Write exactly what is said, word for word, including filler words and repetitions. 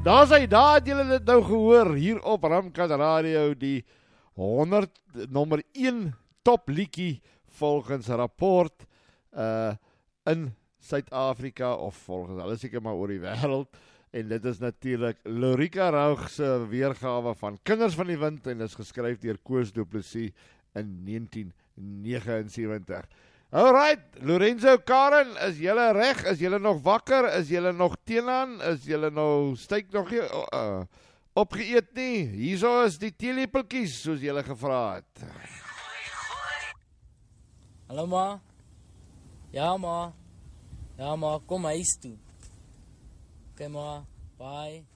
Daar sy, daar het julle dit nou gehoor, hier op Ramkat Radio, die honderd, nommer een top liedjie volgens rapport uh, in Suid-Afrika, of volgens alles seker maar oor die wêreld, en dit is natuurlijk Lorika Raug se weergawe van Kinders van die Wind, en is geskryf deur Koos Du Plessis in negentien negenensewentig. Alright, Lorenzo, Karen, is julle reg? Is julle nog wakker? Is julle nog teenaan? Is julle nou steek nog nie, uh, opgeëet nie? Hierso is die teelepeltjies, soos julle gevra het. Hallo ma. Ja ma. Ja ma, kom huis toe. Oké ma, bye.